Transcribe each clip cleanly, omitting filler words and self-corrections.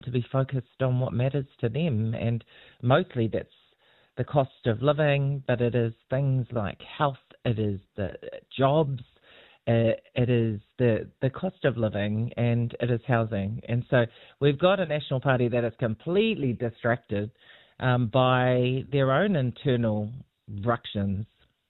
to be focused on what matters to them, and mostly that's the cost of living, but it is things like health, it is the jobs, it is the cost of living, and it is housing. And so we've got a National Party that is completely distracted by their own internal ructions.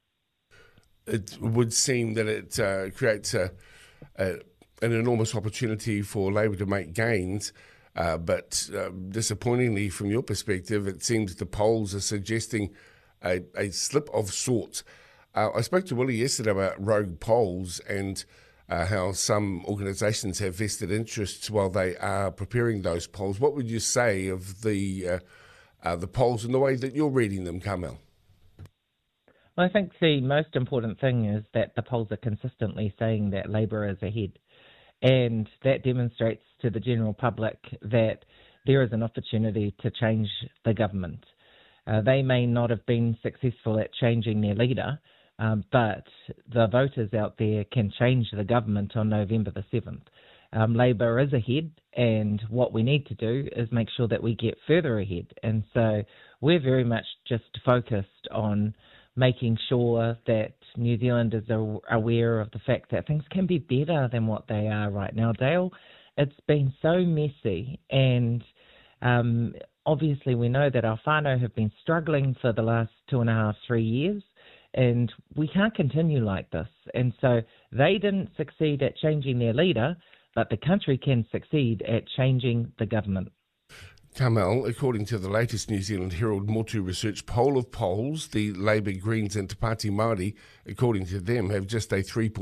It would seem that it creates an enormous opportunity for Labor to make gains, but disappointingly, from your perspective, it seems the polls are suggesting a slip of sorts. I spoke to Willie yesterday about rogue polls and how some organisations have vested interests while they are preparing those polls. What would you say of the polls and the way that you're reading them, Carmel? Well, I think the most important thing is that the polls are consistently saying that Labor is ahead. And that demonstrates to the general public that there is an opportunity to change the government. They may not have been successful at changing their leader, but the voters out there can change the government on November the 7th. Labor is ahead, and what we need to do is make sure that we get further ahead. And so we're very much just focused on making sure that New Zealanders are aware of the fact that things can be better than what they are right now. Dale, it's been so messy, and obviously we know that our whānau have been struggling for the last 2.5, 3 years, and we can't continue like this. And so they didn't succeed at changing their leader, but the country can succeed at changing the government. Carmel, according to the latest New Zealand Herald Motu Research poll of polls, the Labour, Greens and Te Pāti Māori, according to them, have just a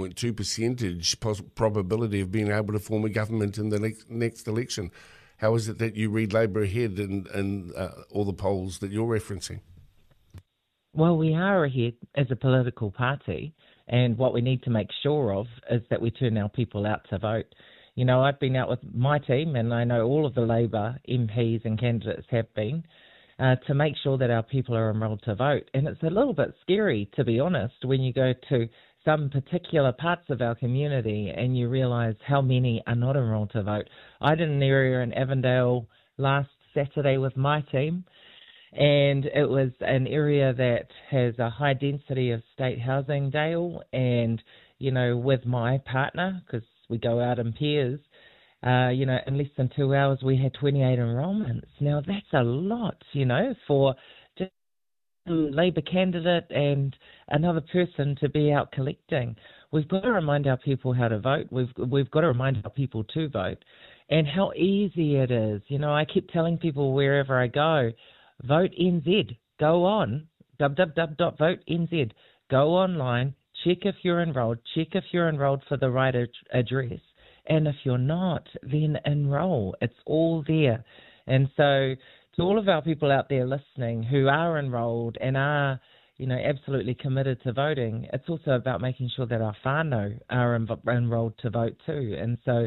3.2% probability of being able to form a government in the next election. How is it that you read Labour ahead in all the polls that you're referencing? Well, we are ahead as a political party, and what we need to make sure of is that we turn our people out to vote. You know, I've been out with my team, and I know all of the Labor MPs and candidates have been, to make sure that our people are enrolled to vote. And it's a little bit scary, to be honest, when you go to some particular parts of our community and you realise how many are not enrolled to vote. I did an area in Avondale last Saturday with my team, and it was an area that has a high density of state housing, Dale, and, you know, with my partner, because we go out in pairs, in less than 2 hours we had 28 enrolments. Now that's a lot, for just a Labor candidate and another person to be out collecting. We've got to remind our people how to vote. We've got to remind our people to vote and how easy it is. I keep telling people wherever I go, Vote NZ. Go on, www.votenz. Go online, check if you're enrolled, check if you're enrolled for the right address. And if you're not, then enroll. It's all there. And so to all of our people out there listening who are enrolled and are, absolutely committed to voting, it's also about making sure that our whānau are enrolled to vote too. And so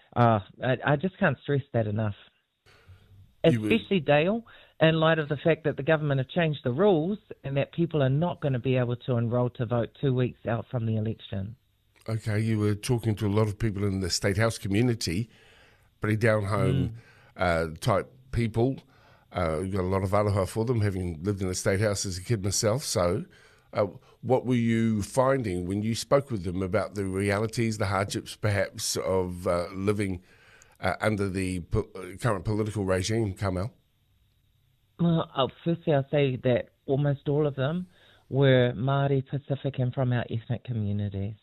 I just can't stress that enough. Especially, Dale, in light of the fact that the government have changed the rules and that people are not going to be able to enrol to vote 2 weeks out from the election. Okay, you were talking to a lot of people in the State House community, pretty down-home type people. You've got a lot of aloha for them, having lived in the State House as a kid myself. So what were you finding when you spoke with them about the realities, the hardships perhaps of living under the current political regime, Carmel? Well, firstly, I'll say that almost all of them were Māori, Pacific, and from our ethnic communities.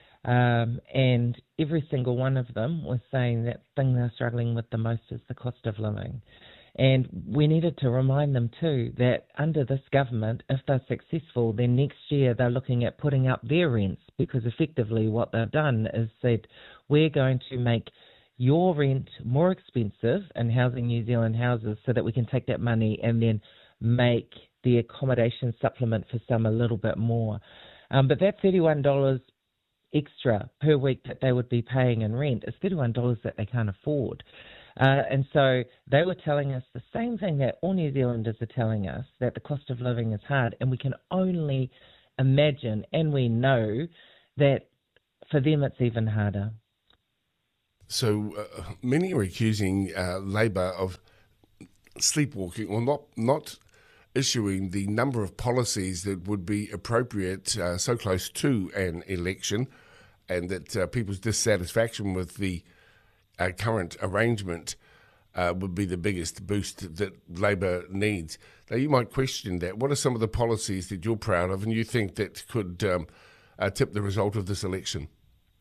And every single one of them was saying that the thing they're struggling with the most is the cost of living. And we needed to remind them too that under this government, if they're successful, then next year they're looking at putting up their rents, because effectively what they've done is said, we're going to make your rent more expensive in Housing New Zealand houses so that we can take that money and then make the accommodation supplement for some a little bit more. But that $31 extra per week that they would be paying in rent is $31 that they can't afford. And so they were telling us the same thing that all New Zealanders are telling us, that the cost of living is hard, and we can only imagine, and we know that for them it's even harder. So many are accusing Labor of sleepwalking or not issuing the number of policies that would be appropriate so close to an election, and that people's dissatisfaction with the current arrangement would be the biggest boost that Labor needs. Now, you might question that. What are some of the policies that you're proud of and you think that could tip the result of this election?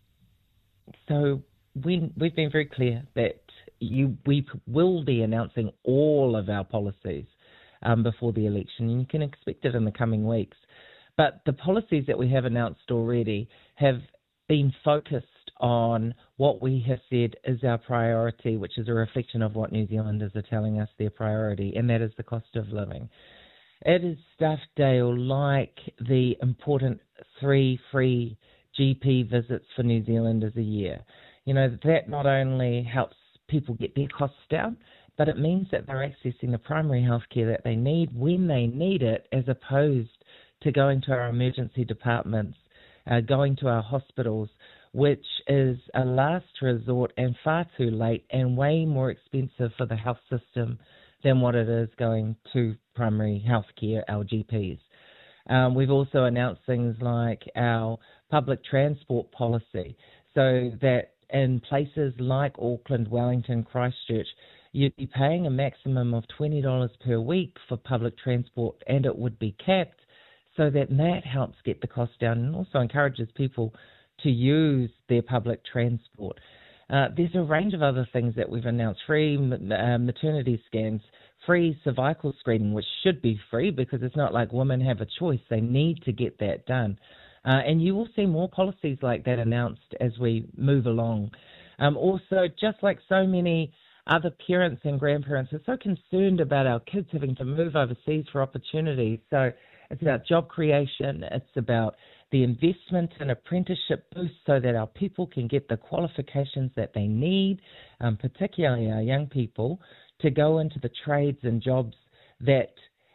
So we've been very clear that we will be announcing all of our policies before the election, and you can expect it in the coming weeks. But the policies that we have announced already have been focused on what we have said is our priority, which is a reflection of what New Zealanders are telling us their priority, and that is the cost of living. It is stuff, Dale, like the important 3 free GP visits for New Zealanders a year. You know, that not only helps people get their costs down, but it means that they're accessing the primary health care that they need when they need it, as opposed to going to our emergency departments, going to our hospitals, which is a last resort and far too late and way more expensive for the health system than what it is going to primary health care, our GPs. We've also announced things like our public transport policy, so that in places like Auckland, Wellington, Christchurch, you'd be paying a maximum of $20 per week for public transport, and it would be capped, so that helps get the cost down and also encourages people to use their public transport. There's a range of other things that we've announced: free maternity scans, free cervical screening, which should be free because it's not like women have a choice. They need to get that done. And you will see more policies like that announced as we move along. Also, just like so many other parents and grandparents are so concerned about our kids having to move overseas for opportunities. So it's about job creation. It's about the investment in apprenticeship boost so that our people can get the qualifications that they need, particularly our young people, to go into the trades and jobs that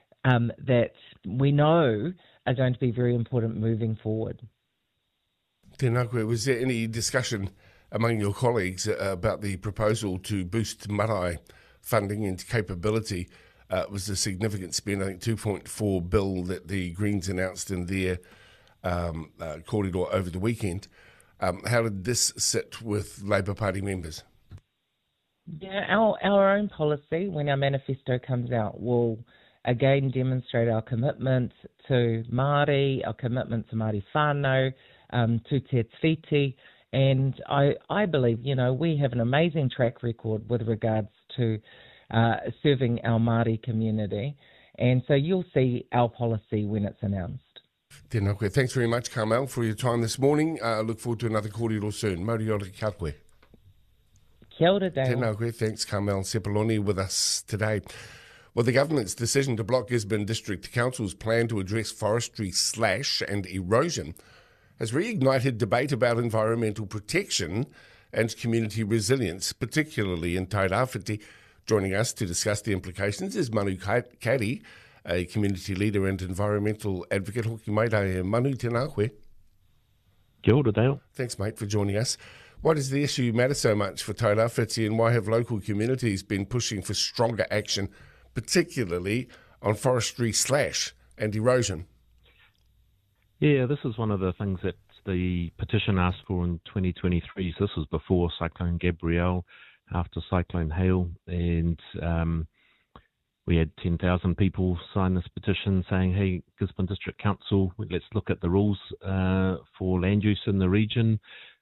we know are going to be very important moving forward. Tēnā koe, was there any discussion among your colleagues about the proposal to boost marae funding and capability? It was a significant spend, I think $2.4 billion that the Greens announced in their corridor over the weekend. How did this sit with Labour Party members? Yeah, our own policy, when our manifesto comes out, will again demonstrate our commitment to Māori, our commitment to Māori whānau, to Te Tiriti, and I believe, you know, we have an amazing track record with regards to serving our Māori community, and so you'll see our policy when it's announced. Tēnā koe. Thanks very much, Carmel, for your time this morning. I look forward to another kōrero soon. Mauri ora kia koe. Kia ora, Dale. Tēnā koe. Thanks, Carmel Sepuloni, with us today. Well, the government's decision to block Gisborne District Council's plan to address forestry slash and erosion has reignited debate about environmental protection and community resilience, particularly in Tairāwhiti. Joining us to discuss the implications is Manu Kari, a community leader and environmental advocate. Hoki mai rai, Manu, tēnā koe. Kia ora, Dale. Thanks, mate, for joining us. Why does the issue matter so much for Tairāwhiti, and why have local communities been pushing for stronger action, particularly on forestry slash and erosion? Yeah, this is one of the things that the petition asked for in 2023. So this was before Cyclone Gabrielle, after Cyclone Hale, and we had 10,000 people sign this petition saying, hey, Gisborne District Council, let's look at the rules for land use in the region.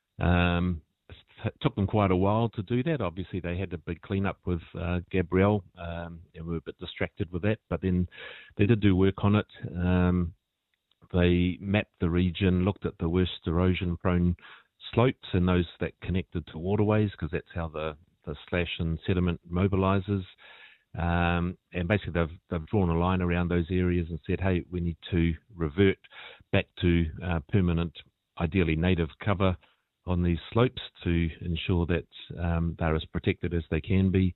It took them quite a while to do that. Obviously, they had a big clean-up with Gabrielle, and we were a bit distracted with that, but then they did do work on it. They mapped the region, looked at the worst erosion-prone slopes and those that connected to waterways, because that's how the slash and sediment mobilises. And basically, they've drawn a line around those areas and said, hey, we need to revert back to permanent, ideally native cover on these slopes to ensure that they're as protected as they can be.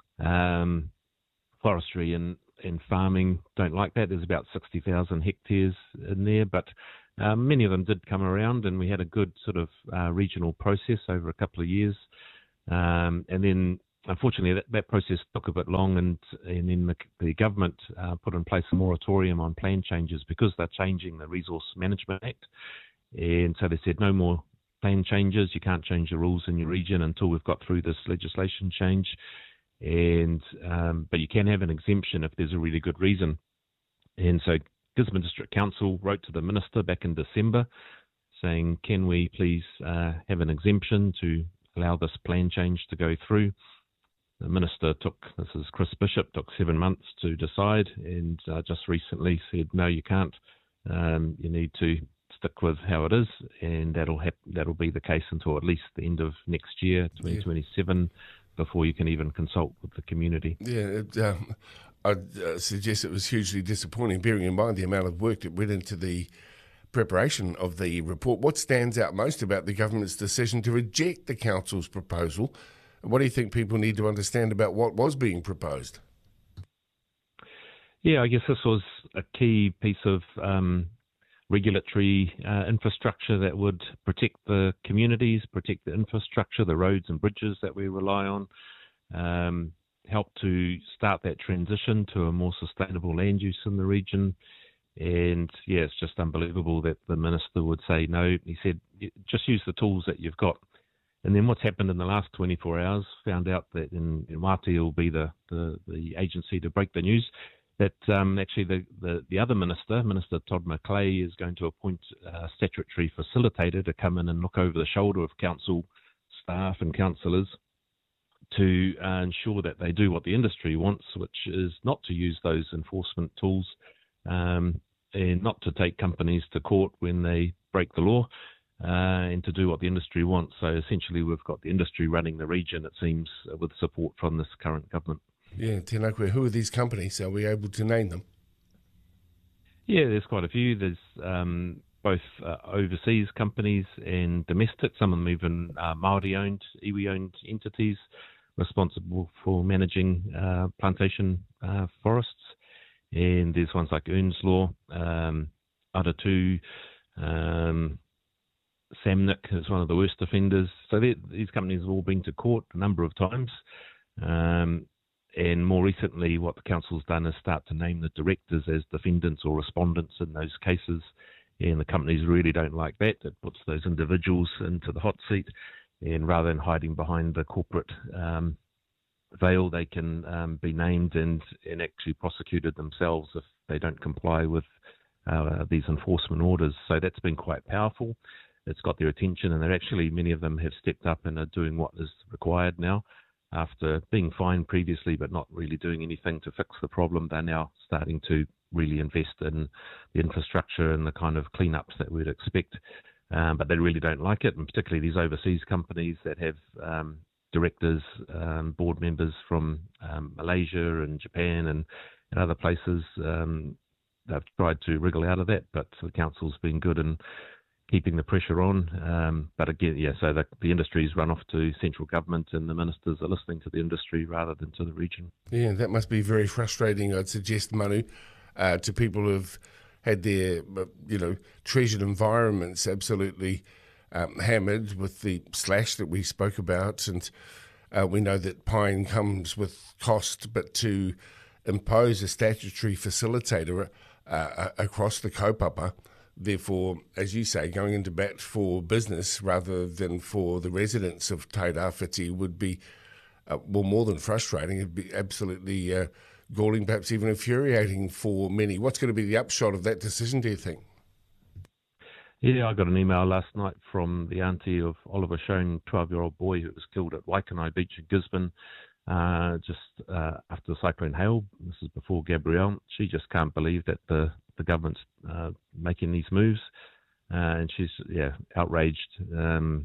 Forestry and farming don't like that. There's about 60,000 hectares in there, but many of them did come around, and we had a good sort of regional process over a couple of years. And then, unfortunately, that process took a bit long, and then the government put in place a moratorium on plan changes because they're changing the Resource Management Act. And so they said no more plan changes. You can't change the rules in your region until we've got through this legislation change. And but you can have an exemption if there's a really good reason. And so Gisborne District Council wrote to the Minister back in December saying, can we please have an exemption to allow this plan change to go through? The Minister this is Chris Bishop, took 7 months to decide, and just recently said, no, you can't. You need to stick with how it is, and that'll be the case until at least the end of next year, 2027, before you can even consult with the community. Yeah, I'd suggest it was hugely disappointing, bearing in mind the amount of work that went into the preparation of the report. What stands out most about the government's decision to reject the council's proposal? What do you think people need to understand about what was being proposed? Yeah, I guess this was a key piece of regulatory infrastructure that would protect the communities, protect the infrastructure, the roads and bridges that we rely on, help to start that transition to a more sustainable land use in the region. And yeah, it's just unbelievable that the Minister would say no. He said, just use the tools that you've got. And then what's happened in the last 24 hours, found out that in Wātea will be the agency to break the news, that actually the other Minister Todd McClay, is going to appoint a statutory facilitator to come in and look over the shoulder of council staff and councillors to ensure that they do what the industry wants, which is not to use those enforcement tools and not to take companies to court when they break the law, and to do what the industry wants. So essentially we've got the industry running the region, it seems, with support from this current government. Yeah, Tēnā, who are these companies? Are we able to name them? Yeah, there's quite a few. There's both overseas companies and domestic, some of them even Māori-owned, iwi-owned entities responsible for managing plantation forests. And there's ones like Earnslaw, Aratu, Samnick is one of the worst offenders. So these companies have all been to court a number of times. And more recently, what the council's done is start to name the directors as defendants or respondents in those cases. And the companies really don't like that. It puts those individuals into the hot seat. And rather than hiding behind the corporate veil, they can be named and actually prosecuted themselves if they don't comply with these enforcement orders. So that's been quite powerful. It's got their attention, and many of them have stepped up and are doing what is required now. After being fined previously but not really doing anything to fix the problem, they're now starting to really invest in the infrastructure and the kind of cleanups that we'd expect. But they really don't like it, and particularly these overseas companies that have directors, board members from Malaysia and Japan and other places. They've tried to wriggle out of that, but the council's been good in keeping the pressure on. But again, so the industry's run off to central government, and the ministers are listening to the industry rather than to the region. Yeah, that must be very frustrating, I'd suggest, Manu, to people who've had their treasured environments absolutely hammered with the slash that we spoke about. And we know that Pine comes with cost, but to impose a statutory facilitator across the kaupapa, therefore, as you say, going into bat for business rather than for the residents of Te Rāwhiti would be, more than frustrating. It'd be absolutely galling, perhaps even infuriating for many. What's going to be the upshot of that decision, do you think? Yeah, I got an email last night from the auntie of Oliver Schoen, 12-year-old boy who was killed at Waikanai Beach in Gisborne just after Cyclone Hale. This is before Gabrielle. She just can't believe that the government's making these moves, and she's outraged. That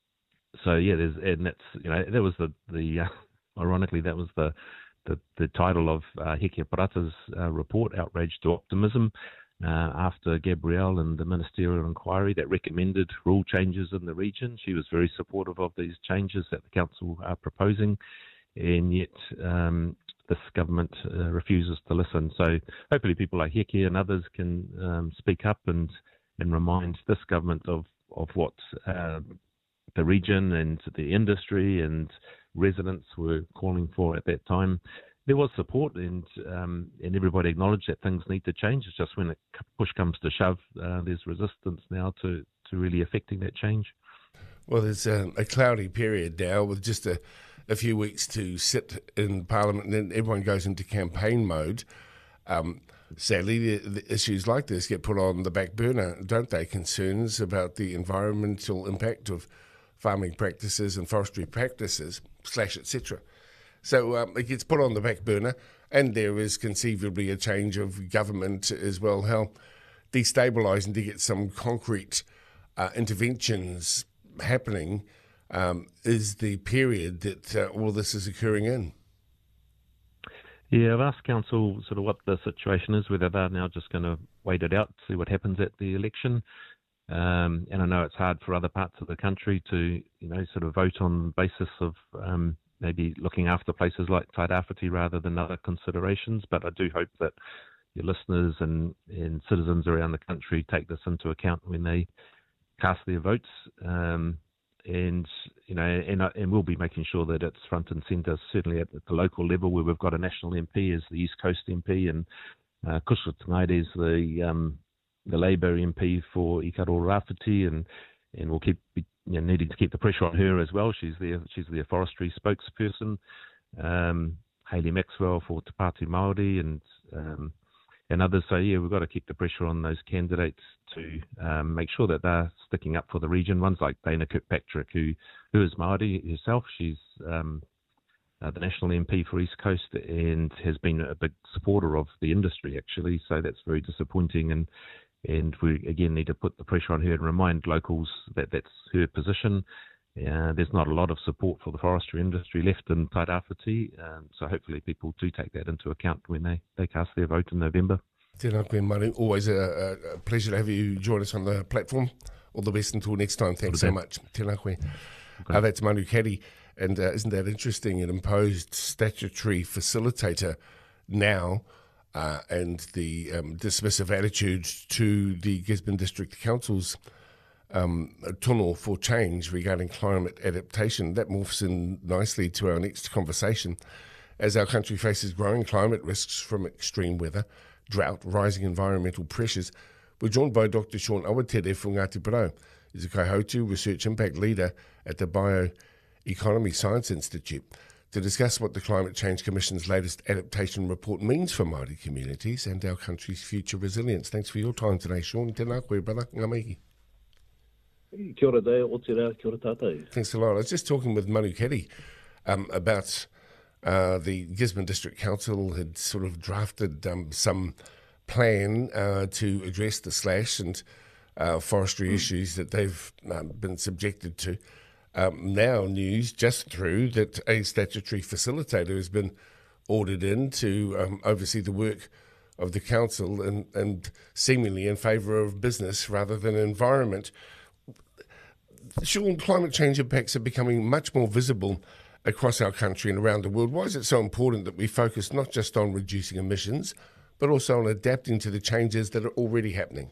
was the ironically that was the title of Hekia Parata's report, Outrage to Optimism, after Gabrielle and the ministerial inquiry that recommended rule changes in the region. She was very supportive of these changes that the council are proposing, and yet this government refuses to listen. So hopefully people like Hekia and others can speak up and remind this government of what the region and the industry and residents were calling for at that time. There was support, and everybody acknowledged that things need to change. It's just when push comes to shove, there's resistance now to really affecting that change. Well, there's a cloudy period now with just a few weeks to sit in Parliament, and then everyone goes into campaign mode. Sadly, the issues like this get put on the back burner, don't they? Concerns about the environmental impact of farming practices and forestry practices, etc. So it gets put on the back burner, and there is conceivably a change of government as well. How destabilising to get some concrete interventions happening is the period that all this is occurring in. Yeah, I've asked Council sort of what the situation is, whether they're now just going to wait it out, see what happens at the election. And I know it's hard for other parts of the country to, sort of vote on the basis of maybe looking after places like Tairāwhiti rather than other considerations. But I do hope that your listeners and citizens around the country take this into account when they cast their votes. And we'll be making sure that it's front and centre, certainly at the local level where we've got a national MP as the East Coast MP, and Kusha Tangaides is the Labour MP for Ikaro Rāwhiti, and we'll keep needing to keep the pressure on her as well. She's the forestry spokesperson. Hayley Maxwell for Te Pāti Māori and others. So yeah, we've got to keep the pressure on those candidates to make sure that they're sticking up for the region. Ones like Dana Kirkpatrick, who is Māori herself. She's the National MP for East Coast and has been a big supporter of the industry, actually. So that's very disappointing, and we again need to put the pressure on her and remind locals that that's her position. There's not a lot of support for the forestry industry left in Tairāwhiti, so hopefully people do take that into account when they cast their vote in November. Tēnā koe, Manu. Always a pleasure to have you join us on the platform. All the best until next time. Thanks so much. Tēnā koe. Okay. That's Manu Caddy, and isn't that interesting? An imposed statutory facilitator now, and the dismissive attitude to the Gisborne District Council's tunnel for change regarding climate adaptation. That morphs in nicely to our next conversation. As our country faces growing climate risks from extreme weather, drought, rising environmental pressures, we're joined by Dr. Sean Awatere from Ngāti Porou. He's a Kaihotu Research Impact Leader at the Bioeconomy Science Institute to discuss what the Climate Change Commission's latest adaptation report means for Māori communities and our country's future resilience. Thanks for your time today, Sean. Tēnā koe, brother. Ngā mihi. Kia ora dei, o te rā, kia ora tātou. Thanks a lot. I was just talking with Manu Caddy about the Gisborne District Council had sort of drafted some plan to address the slash and forestry issues that they've been subjected to. Now news just through that a statutory facilitator has been ordered in to oversee the work of the council and seemingly in favour of business rather than environment. Sean, climate change impacts are becoming much more visible across our country and around the world. Why is it so important that we focus not just on reducing emissions, but also on adapting to the changes that are already happening?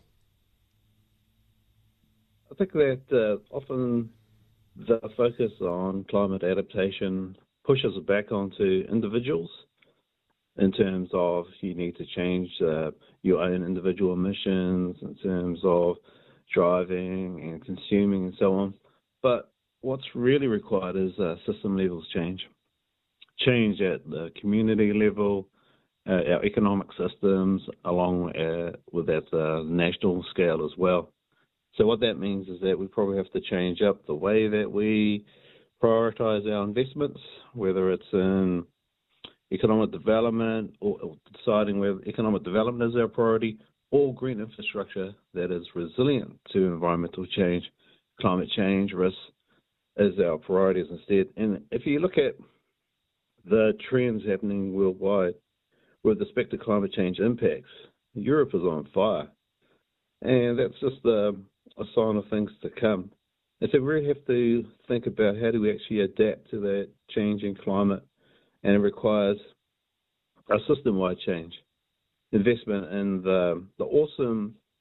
I think that often the focus on climate adaptation pushes it back onto individuals in terms of you need to change your own individual emissions, in terms of driving and consuming and so on. But what's really required is system levels change at the community level, our economic systems, along with at the national scale as well. So what that means is that we probably have to change up the way that we prioritise our investments, whether it's in economic development or deciding whether economic development is our priority, or green infrastructure that is resilient to environmental change, climate change risks as our priorities instead. And if you look at the trends happening worldwide with respect to climate change impacts, Europe is on fire. And that's just a sign of things to come. And so we really have to think about how do we actually adapt to that changing climate, and it requires a system-wide change. Investment in the awesome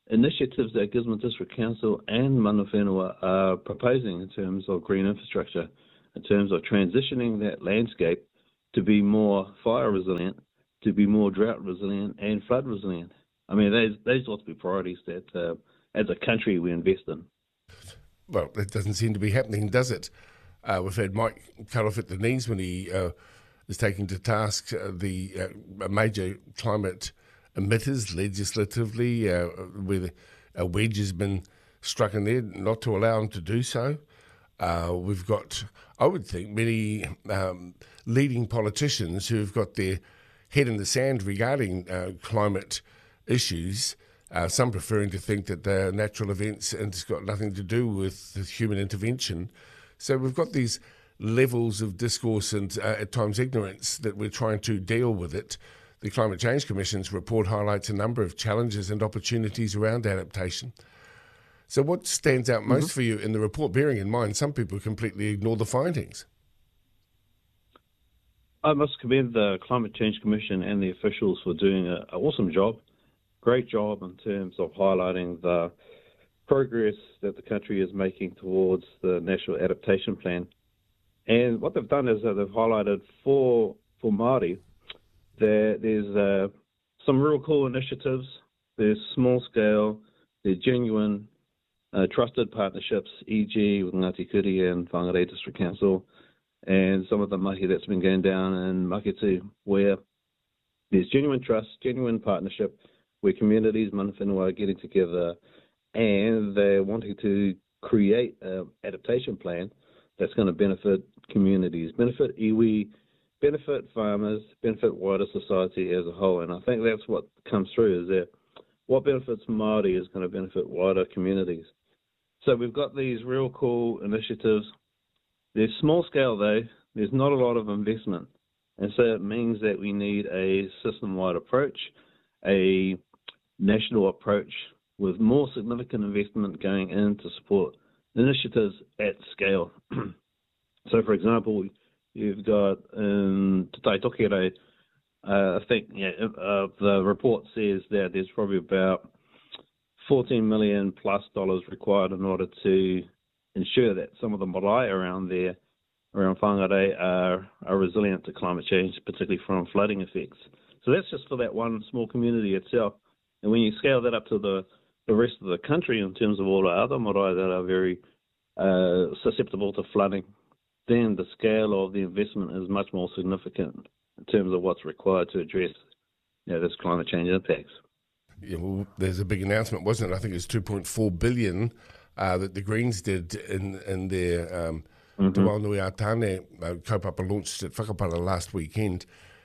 initiatives that Gisborne District Council and Mana Whenua are proposing in terms of green infrastructure, in terms of transitioning that landscape to be more fire resilient, to be more drought resilient and flood resilient. I mean, those ought to be priorities that as a country we invest in. Well, that doesn't seem to be happening, does it? We've had Mike cut off at the knees when he is taking to task the major climate emitters legislatively, where a wedge has been struck in there not to allow them to do so. We've got, I would think, many leading politicians who've got their head in the sand regarding climate issues, some preferring to think that they're natural events and it's got nothing to do with human intervention. So we've got these levels of discourse and at times ignorance that we're trying to deal with it. The Climate Change Commission's report highlights a number of challenges and opportunities around adaptation. So what stands out most for you in the report, bearing in mind some people completely ignore the findings? I must commend the Climate Change Commission and the officials for doing an awesome job, great job in terms of highlighting the progress that the country is making towards the National Adaptation Plan. And what they've done is that they've highlighted for Māori that there's some real cool initiatives, there's small scale, there's genuine trusted partnerships, e.g. with Ngāti Kuri and Whangarei District Council, and some of the mahi that's been going down in Maketu, where there's genuine trust, genuine partnership, where communities, mana whenua, are getting together and they're wanting to create an adaptation plan that's going to benefit communities, benefit iwi, benefit farmers, benefit wider society as a whole. And I think that's what comes through, is that what benefits Māori is going to benefit wider communities. So we've got these real cool initiatives. They're small scale though, there's not a lot of investment. And so it means that we need a system-wide approach, a national approach with more significant investment going in to support initiatives at scale. So for example, you've got in Te Tai Tokere, I think the report says that there's probably about $14 million plus required in order to ensure that some of the marae around there, around Whangarei, are resilient to climate change, particularly from flooding effects. So that's just for that one small community itself. And when you scale that up to the rest of the country in terms of all the other marae that are very susceptible to flooding, then the scale of the investment is much more significant in terms of what's required to address this climate change impacts. Yeah, well, there's a big announcement, wasn't it? I think it's $2.4 billion that the Greens did in their Te Waunui a Tāne kaupapa launched at Whakapara last weekend.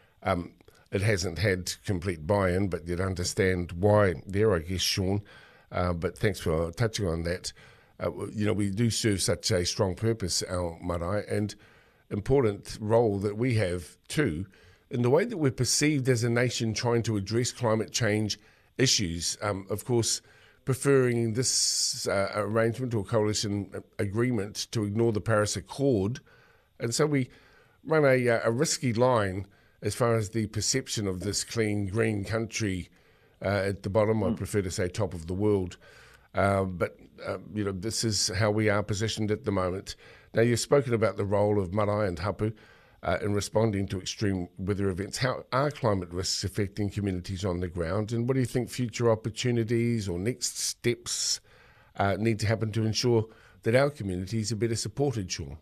It hasn't had complete buy-in, but you'd understand why there, I guess, Sean. But thanks for touching on that. We do serve such a strong purpose, our marae, and important role that we have too in the way that we're perceived as a nation trying to address climate change issues. Of course, preferring this arrangement or coalition agreement to ignore the Paris Accord. And so we run a risky line as far as the perception of this clean, green country at the bottom. I prefer to say top of the world. But this is how we are positioned at the moment. Now, you've spoken about the role of marae and hapu in responding to extreme weather events. How are climate risks affecting communities on the ground? And what do you think future opportunities or next steps need to happen to ensure that our communities are better supported, Sean?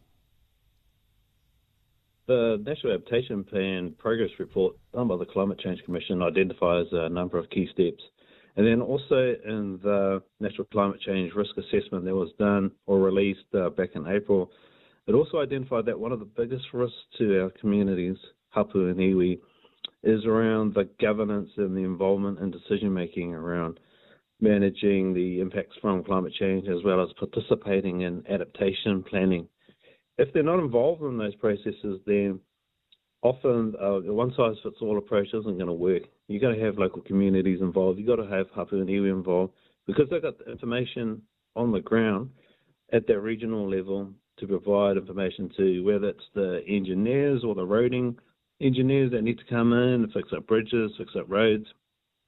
The National Adaptation Plan Progress Report done by the Climate Change Commission identifies a number of key steps. And then also in the National Climate Change Risk Assessment that was done or released back in April, it also identified that one of the biggest risks to our communities, hapu and iwi, is around the governance and the involvement in decision-making around managing the impacts from climate change as well as participating in adaptation planning. If they're not involved in those processes, then often a one-size-fits-all approach isn't going to work. You've got to have local communities involved. You've got to have hapu and iwi involved because they've got the information on the ground at that regional level to provide information to whether it's the engineers or the roading engineers that need to come in and fix up bridges, fix up roads.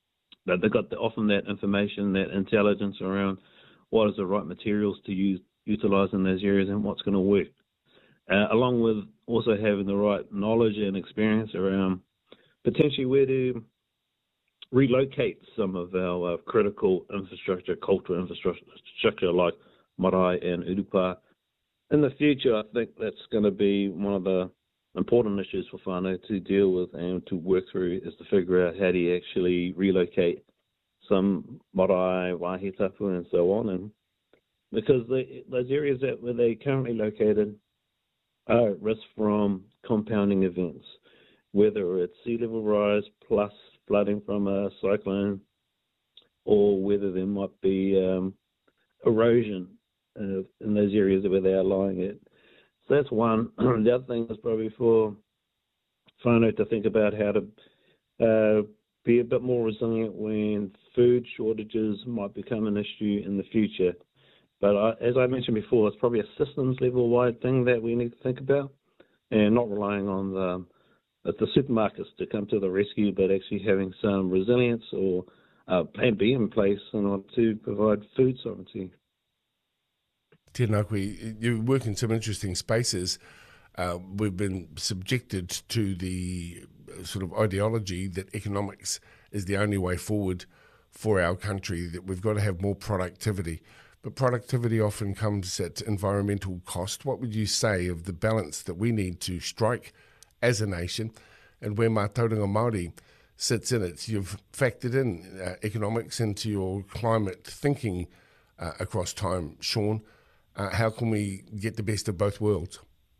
But they've got often that information, that intelligence around what is the right materials to utilize in those areas and what's going to work, along with also having the right knowledge and experience around potentially where to relocate some of our critical infrastructure, cultural infrastructure like marae and urupa. In the future, I think that's going to be one of the important issues for whānau to deal with and to work through, is to figure out how do you actually relocate some marae, wāhi tapu and so on. And because those areas where they're currently located are at risk from compounding events, whether it's sea level rise plus flooding from a cyclone, or whether there might be erosion in those areas where they are lying at. So that's one. The other thing is probably for whānau to think about how to be a bit more resilient when food shortages might become an issue in the future. But as I mentioned before, it's probably a systems level wide thing that we need to think about, and not relying on the supermarkets to come to the rescue, but actually having some resilience or plan B in place in order to provide food sovereignty. Tēnā koe, you work in some interesting spaces. We've been subjected to the sort of ideology that economics is the only way forward for our country, that we've got to have more productivity. But productivity often comes at environmental cost. What would you say of the balance that we need to strike as a nation, and where Mātauranga Māori sits in it? You've factored in economics into your climate thinking across time, Sean. How can we get the best of both worlds?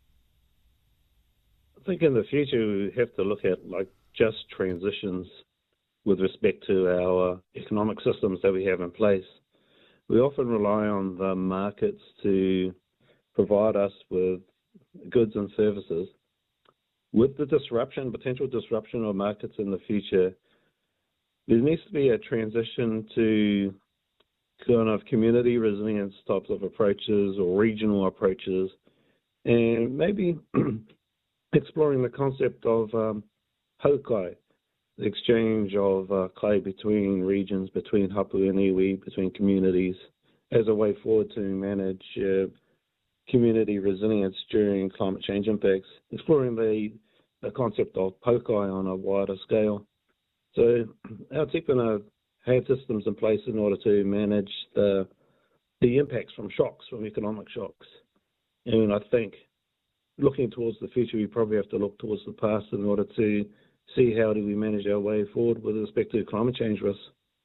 I think in the future we have to look at just transitions with respect to our economic systems that we have in place. We often rely on the markets to provide us with goods and services. With the potential disruption of markets in the future, there needs to be a transition to kind of community resilience types of approaches or regional approaches, and maybe exploring the concept of haukai, the exchange of kai between regions, between hapu and iwi, between communities, as a way forward to manage community resilience during climate change impacts, exploring the concept of paukai on a wider scale. So our tikanga have systems in place in order to manage the impacts from shocks, from economic shocks. And I think looking towards the future, we probably have to look towards the past in order to see how do we manage our way forward with respect to climate change risks.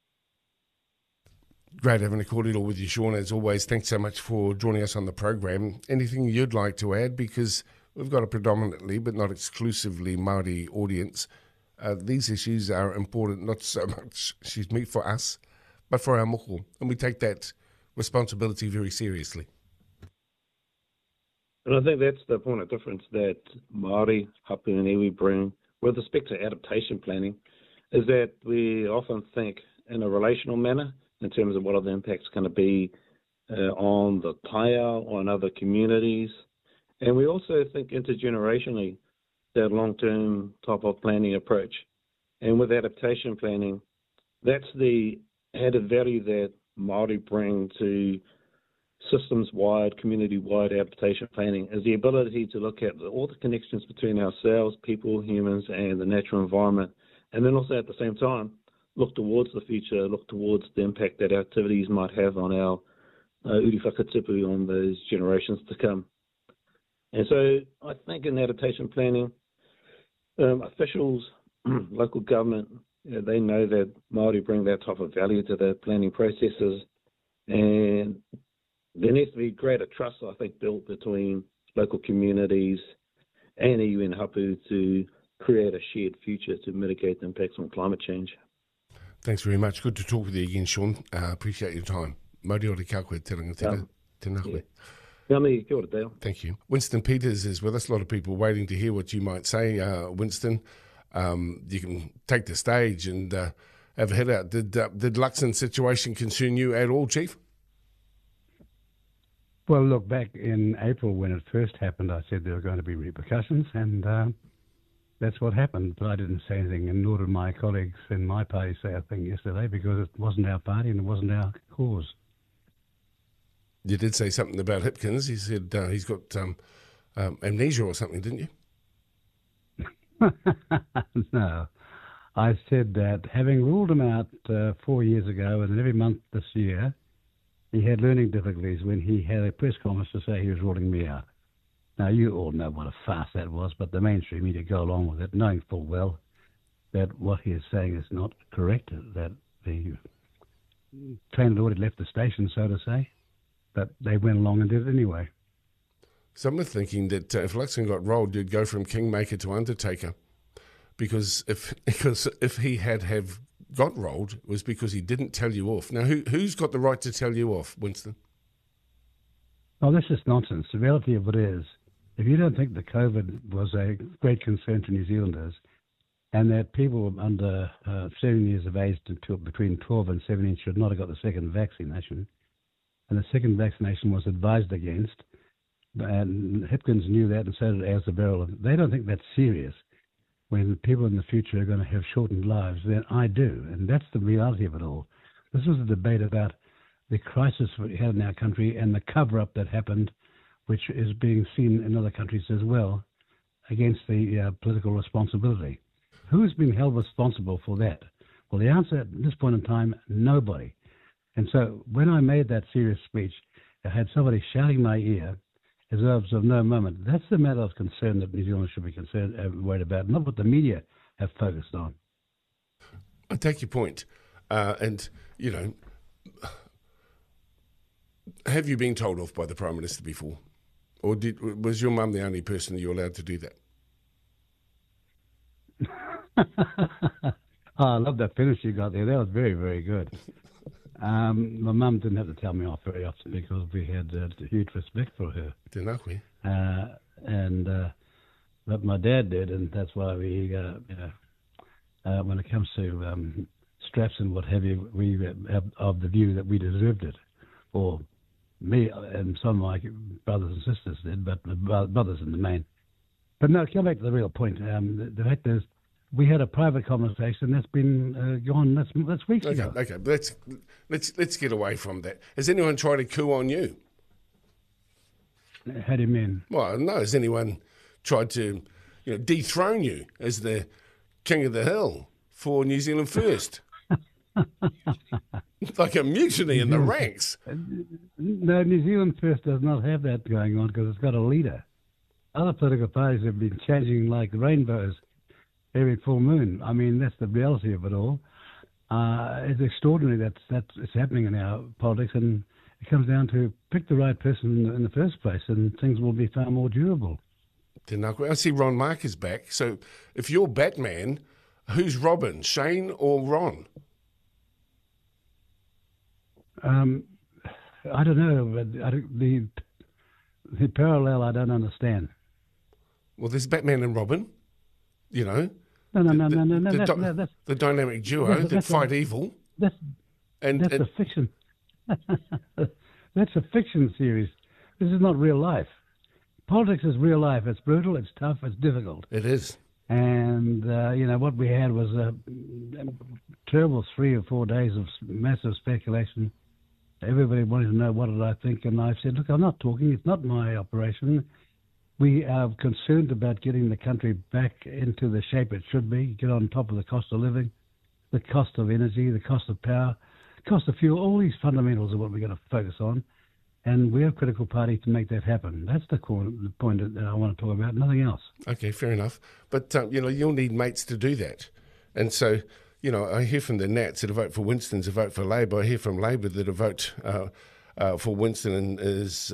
Great having a cordial with you, Sean, as always. Thanks so much for joining us on the program. Anything you'd like to add? Because we've got a predominantly, but not exclusively, Māori audience. These issues are important, not so much, for us, but for our moko. And we take that responsibility very seriously. And I think that's the point of difference that Māori, hapu and iwi bring with respect to adaptation planning, is that we often think in a relational manner in terms of what are the impacts going to be on the taia or on other communities. And we also think intergenerationally, that long-term type of planning approach. And with adaptation planning, that's the added value that Māori bring to systems-wide, community-wide adaptation planning, is the ability to look at all the connections between ourselves, people, humans, and the natural environment, and then also at the same time look towards the future, look towards the impact that our activities might have on our uri whakatipu, on those generations to come. And so I think in adaptation planning, officials, local government, they know that Māori bring that type of value to their planning processes, and there needs to be greater trust, I think, built between local communities and iwi and hapu to create a shared future to mitigate the impacts on climate change. Thanks very much. Good to talk with you again, Sean. Appreciate your time. Mauri ora kia koe, te rangatira. Tēnā koe. Kia ora, Dale. Thank you. Winston Peters is with us. A lot of people waiting to hear what you might say, Winston. You can take the stage and have a head out. Did Luxon's situation concern you at all, Chief? Well, look, back in April when it first happened, I said there were going to be repercussions, and That's what happened, but I didn't say anything, and nor did my colleagues in my party say a thing yesterday, because it wasn't our party and it wasn't our cause. You did say something about Hipkins. You said he's got amnesia or something, didn't you? No. I said that having ruled him out 4 years ago, and every month this year, he had learning difficulties when he had a press conference to say he was ruling me out. Now, you all know what a farce that was, but the mainstream media go along with it, knowing full well that what he is saying is not correct, that the train had already left the station, so to say, but they went along and did it anyway. Some are thinking that if Luxon got rolled, you'd go from Kingmaker to Undertaker, because if he had got rolled, it was because he didn't tell you off. Now, who's got the right to tell you off, Winston? Oh, this is nonsense. The reality of it is, if you don't think that COVID was a great concern to New Zealanders, and that people under 7 years of age to between 12 and 17 should not have got the second vaccination, and the second vaccination was advised against, and Hipkins knew that, and so did Azzabarrel. They don't think that's serious. When people in the future are going to have shortened lives, then I do, and that's the reality of it all. This was a debate about the crisis we had in our country and the cover-up that happened, which is being seen in other countries as well, against the political responsibility. Who's being held responsible for that? Well, the answer at this point in time, nobody. And so when I made that serious speech, I had somebody shouting in my ear, as though it was of no moment. That's the matter of concern that New Zealand should be worried about, not what the media have focused on. I take your point. And, you know, have you been told off by the Prime Minister before? Or was your mum the only person that you were allowed to do that? Oh, I love that finish you got there. That was very, very good. My mum didn't have to tell me off very often because we had huge respect for her. Didn't we? But my dad did, and that's why we, when it comes to straps and what have you, we have of the view that we deserved it. Or me and some of my brothers and sisters did, but brothers in the main. But no, come back to the real point. The fact is, we had a private conversation that's been gone. That's weeks ago. Okay. Let's get away from that. Has anyone tried to coup on you? How do you mean? Well, no. Has anyone tried to, dethrone you as the king of the hill for New Zealand First? Like a mutiny in the ranks. No, New Zealand First does not have that going on because it's got a leader. Other political parties have been changing like rainbows every full moon. I mean, that's the reality of it all. It's extraordinary that it's happening in our politics, and it comes down to pick the right person in the first place, and things will be far more durable. I see Ron Mark is back. So if you're Batman, who's Robin, Shane or Ron? I don't know, but the parallel I don't understand. Well, there's Batman and Robin, No. That's the dynamic duo that fight evil. That's a fiction. That's a fiction series. This is not real life. Politics is real life. It's brutal. It's tough. It's difficult. It is. And what we had was a terrible 3 or 4 days of massive speculation. Everybody wanted to know what did I think, and I said, look, I'm not talking. It's not my operation. We are concerned about getting the country back into the shape it should be, get on top of the cost of living, the cost of energy, the cost of power, cost of fuel. All these fundamentals are what we're going to focus on, and we're a critical party to make that happen. That's the point that I want to talk about, nothing else. Okay, fair enough. But, you'll need mates to do that. And so, I hear from the Nats that a vote for Winston's a vote for Labour. I hear from Labour that a vote for Winston is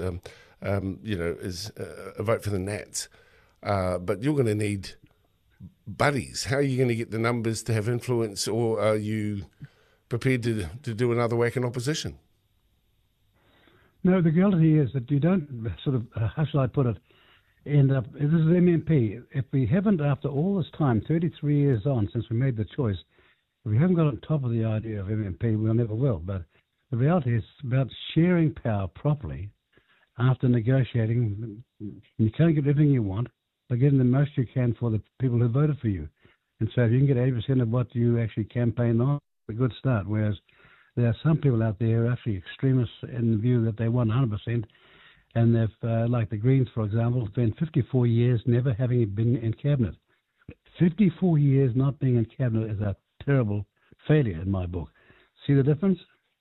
a vote for the Nats. But you're going to need buddies. How are you going to get the numbers to have influence, or are you prepared to do another whack in opposition? No, the reality is that you don't sort of, how shall I put it, end up, this is MMP. If we haven't, after all this time, 33 years on since we made the choice, if we haven't got on top of the idea of MMP, we'll never will. But the reality is about sharing power properly after negotiating. You can't get everything you want. by getting the most you can for the people who voted for you. And so if you can get 80% of what you actually campaign on, it's a good start. Whereas there are some people out there who are actually extremists in the view that they want 100%, and they've, like the Greens, for example, spent 54 years never having been in cabinet. 54 years not being in cabinet is a terrible failure in my book. See the difference?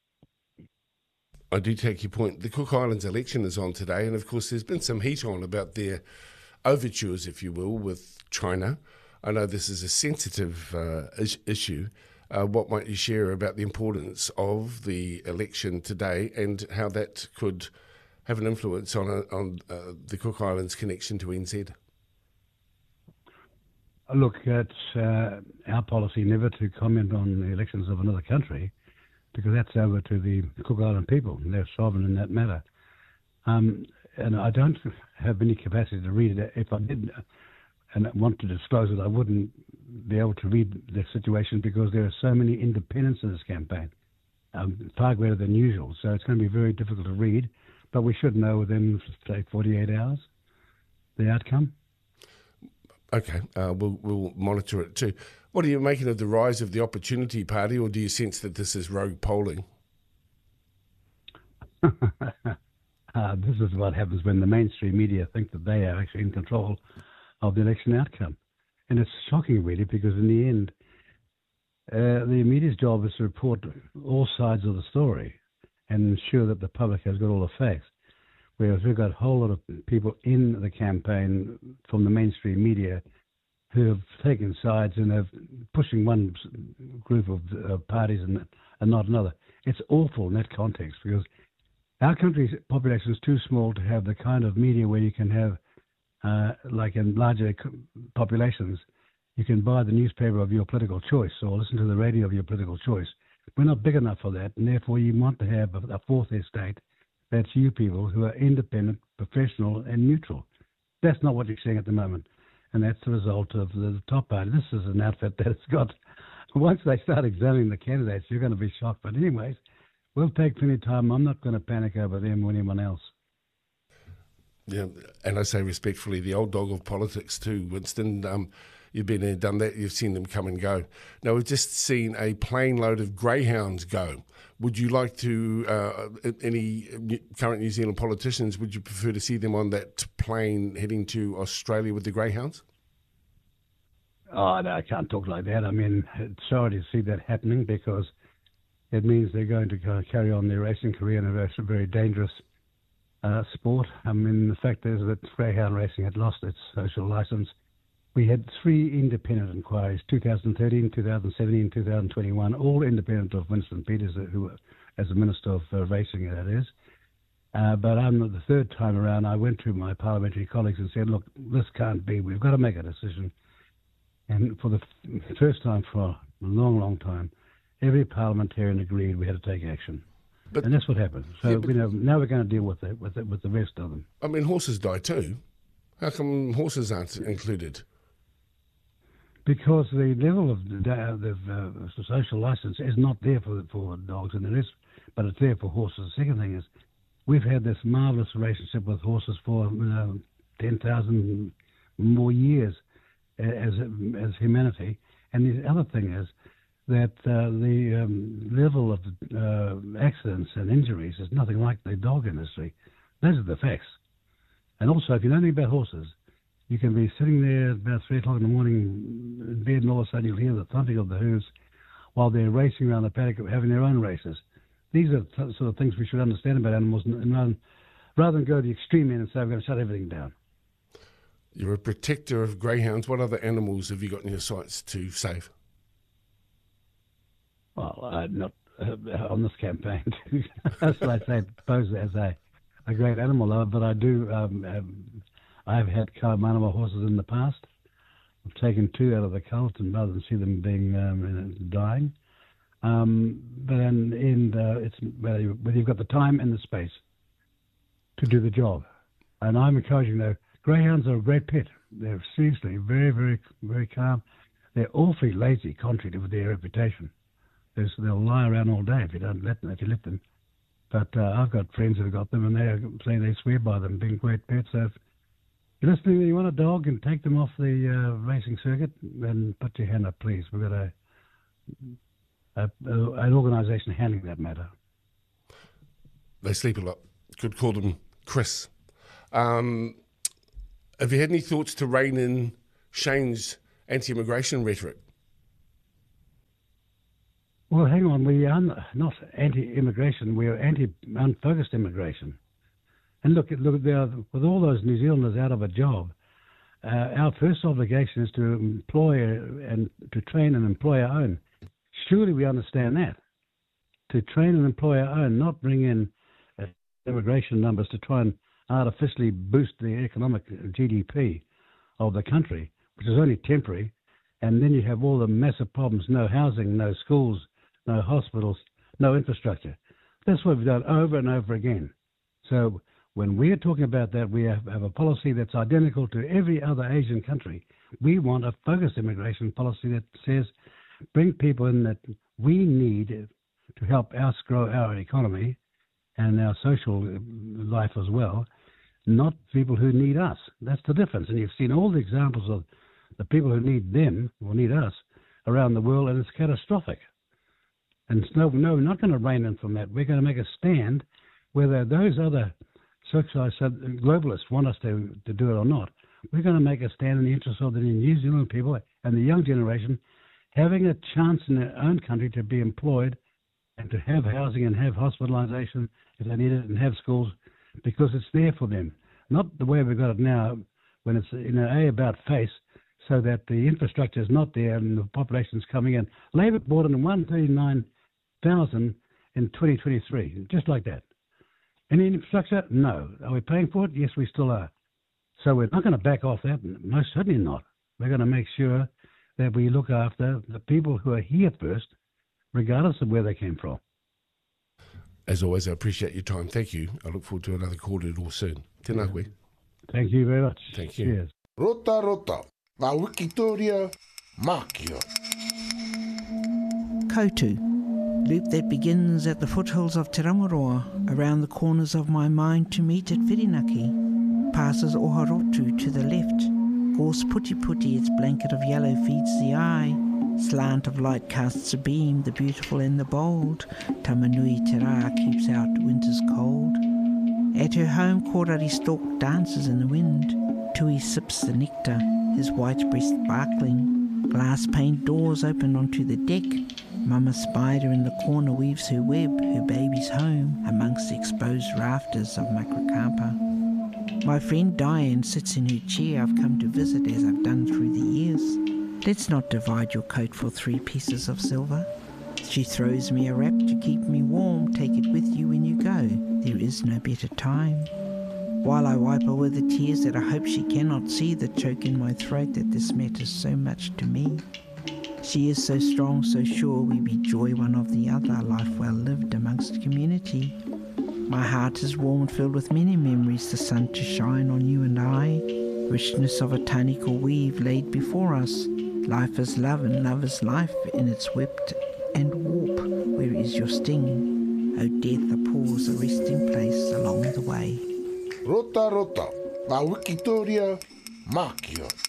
I do take your point. The Cook Islands election is on today, and of course there's been some heat on about their overtures, if you will, with China. I know this is a sensitive issue. What might you share about the importance of the election today and how that could have an influence on the Cook Islands' connection to NZ? Look, it's our policy never to comment on the elections of another country, because that's over to the Cook Island people. They're sovereign in that matter. And I don't have any capacity to read it. If I did and want to disclose it, I wouldn't be able to read the situation, because there are so many independents in this campaign, far greater than usual. So it's going to be very difficult to read, but we should know within, say, 48 hours the outcome. Okay, we'll monitor it too. What are you making of the rise of the Opportunity Party, or do you sense that this is rogue polling? This is what happens when the mainstream media think that they are actually in control of the election outcome. And it's shocking, really, because in the end, the media's job is to report all sides of the story and ensure that the public has got all the facts. Whereas we've got a whole lot of people in the campaign from the mainstream media who have taken sides and are pushing one group of parties and not another. It's awful in that context, because our country's population is too small to have the kind of media where you can have, like in larger populations, you can buy the newspaper of your political choice or listen to the radio of your political choice. We're not big enough for that, and therefore you want to have a fourth estate. That's you people who are independent, professional, and neutral. That's not what you're seeing at the moment. And that's the result of the top party. This is an outfit that has got, once they start examining the candidates, you're going to be shocked. But anyways, we'll take plenty of time. I'm not going to panic over them or anyone else. Yeah, and I say respectfully, the old dog of politics too, Winston. You've been there, done that, you've seen them come and go. Now, we've just seen a plane load of greyhounds go. Would you like to, any current New Zealand politicians, would you prefer to see them on that plane heading to Australia with the greyhounds? Oh, no, I can't talk like that. I mean, it's sorry to see that happening, because it means they're going to carry on their racing career in a very dangerous sport. I mean, the fact is that greyhound racing had lost its social license. We had 3 independent inquiries, 2013, 2017, 2021, all independent of Winston Peters, who, as the Minister of Racing, that is. But the third time around, I went to my parliamentary colleagues and said, look, this can't be. We've got to make a decision. And for the first time for a long, long time, every parliamentarian agreed we had to take action. And that's what happened. So now we're going to deal with the rest of them. I mean, horses die too. How come horses aren't included? Because the level of the social license is not there for dogs, and there is, but it's there for horses. The second thing is, we've had this marvellous relationship with horses for 10,000 more years as humanity. And the other thing is that the level of accidents and injuries is nothing like the dog industry. Those are the facts. And also, if you know anything about horses, you can be sitting there about 3 o'clock in the morning in bed, and all of a sudden you'll hear the thumping of the hooves while they're racing around the paddock, having their own races. These are sort of things we should understand about animals, and rather than go to the extreme end and say we're going to shut everything down. You're a protector of greyhounds. What other animals have you got in your sights to save? Well, not on this campaign. That's what I say, pose as a great animal lover, but I do. I've had animal horses in the past. I've taken 2 out of the cult, and rather than see them being dying. But in the end, it's whether you've got the time and the space to do the job. And I'm encouraging, though, greyhounds are a great pet. They're seriously very, very, very calm. They're awfully lazy, contrary to their reputation. They'll lie around all day if you don't let them, if you let them. But I've got friends who've got them, and they say they swear by them being great pets. So You're listening, you want a dog, and take them off the racing circuit, then put your hand up, please. We've got an organisation handling that matter. They sleep a lot. Could call them Chris. Have you had any thoughts to rein in Shane's anti-immigration rhetoric? Well, hang on. We are not anti-immigration. We are anti-unfocused immigration. And look, with all those New Zealanders out of a job, our first obligation is to employ and to train and employ our own. Surely we understand that. To train and employ our own, not bring in immigration numbers to try and artificially boost the economic GDP of the country, which is only temporary. And then you have all the massive problems: no housing, no schools, no hospitals, no infrastructure. That's what we've done over and over again. So when we're talking about that, we have a policy that's identical to every other Asian country. We want a focused immigration policy that says bring people in that we need to help us grow our economy and our social life as well, not people who need us. That's the difference. And you've seen all the examples of the people who need them or need us around the world, and it's catastrophic. And no, we're not going to rein in from that. We're going to make a stand, whether those other socialist globalists want us to do it or not. We're going to make a stand in the interest of the New Zealand people and the young generation having a chance in their own country to be employed and to have housing and have hospitalisation if they need it and have schools, because it's there for them. Not the way we've got it now, when it's about face, so that the infrastructure is not there and the population's coming in. Labour brought in 139,000 in 2023, just like that. Any infrastructure? No. Are we paying for it? Yes, we still are. So we're not going to back off that. Most certainly not. We're going to make sure that we look after the people who are here first, regardless of where they came from. As always, I appreciate your time. Thank you. I look forward to another call all soon. Tēnā koe. Thank you very much. Thank you. Cheers. Rota rota, ngā Wikitoria, Mākia. Koutu, loop that begins at the foothills of Te Rangaroa, around the corners of my mind to meet at Whirinaki, passes Oharotu to the left. Gorse Puti Puti, its blanket of yellow feeds the eye. Slant of light casts a beam, the beautiful and the bold. Tamanui Te Rā keeps out winter's cold. At her home, Korari Stork dances in the wind. Tui sips the nectar, his white breast sparkling. Glass-paned doors open onto the deck. Mama Spider in the corner weaves her web, her baby's home, amongst the exposed rafters of Makrakapa. My friend Diane sits in her chair I've come to visit as I've done through the years. Let's not divide your coat for 3 pieces of silver. She throws me a wrap to keep me warm. Take it with you when you go. There is no better time. While I wipe away the tears that I hope she cannot see that choke in my throat that this matters so much to me. She is so strong, so sure, we be joy one of the other, life well lived amongst community. My heart is warm and filled with many memories, the sun to shine on you and I. Richness of a tanical weave laid before us. Life is love and love is life in its whipped and warp. Where is your sting? O death, a pause, a resting place along the way. Rota rota, ngā Wikitoria, Mākia.